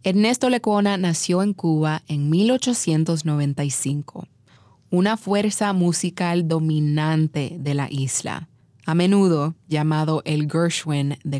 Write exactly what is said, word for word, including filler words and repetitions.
Ernesto Lecuona nació en Cuba en mil ochocientos noventa y cinco, una fuerza musical dominante de la isla, a menudo llamado el Gershwin de